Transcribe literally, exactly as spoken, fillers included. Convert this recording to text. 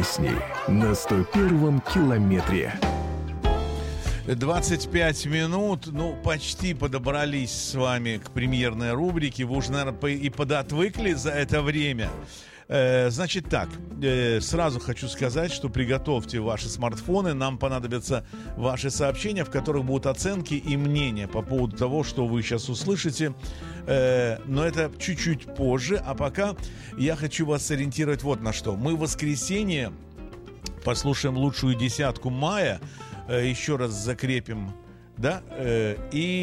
песни на сто первом километре. двадцать пять минут, ну, почти подобрались с вами к премьерной рубрике. Вы уже, наверное, и подотвыкли за это время. Значит так, сразу хочу сказать, что приготовьте ваши смартфоны. Нам понадобятся ваши сообщения, в которых будут оценки и мнения по поводу того, что вы сейчас услышите. Но это чуть-чуть позже. А пока я хочу вас сориентировать вот на что. Мы в воскресенье послушаем лучшую десятку мая. Еще раз закрепим, да, и